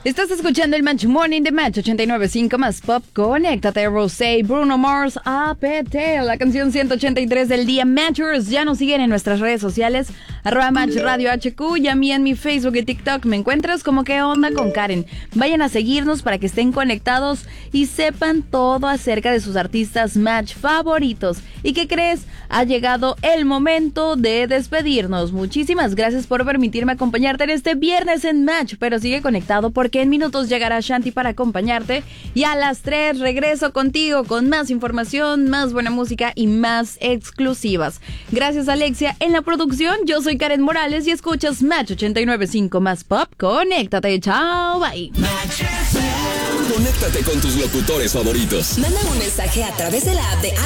Estás escuchando el Match Morning de Match 89.5 más Pop. Conéctate, Rosé, Bruno Mars, APT, la canción 183 del día. Matchers, ya nos siguen en nuestras redes sociales, @Match Radio HQ, y a mí en mi Facebook y TikTok me encuentras como ¿Qué onda con Karen? Vayan a seguirnos para que estén conectados y sepan todo acerca de sus artistas Match favoritos. ¿Y qué crees? Ha llegado el momento de despedirnos. Muchísimas gracias por permitirme acompañarte en este viernes en Match, pero sigue conectado porque en minutos llegará Shanti para acompañarte y a las 3 regreso contigo con más información, más buena música y más exclusivas. Gracias, Alexia, en la producción. Yo soy Karen Morales y escuchas Match 89.5 más Pop. Conéctate, chao, bye. Conéctate con tus locutores favoritos. Manda un mensaje a través de la app de